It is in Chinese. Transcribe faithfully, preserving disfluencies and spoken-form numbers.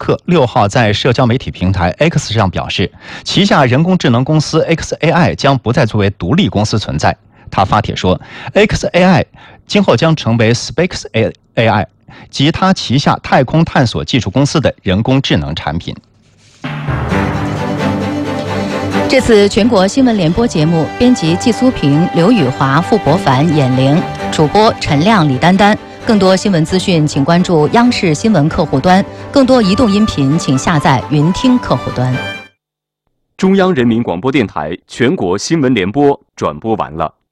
克六号在社交媒体平台 X 上表示，旗下人工智能公司 X A I 将不再作为独立公司存在。他发帖说 ，X A I 今后将成为 Space A I 及他旗下太空探索技术公司的人工智能产品。 这次全国新闻联播节目，编辑季苏平、刘宇华、傅博凡、闫玲，主播陈亮、李丹丹。更多新闻资讯，请关注央视新闻客户端；更多移动音频，请下载云听客户端。 中央人民广播电台全国新闻联播转播完了。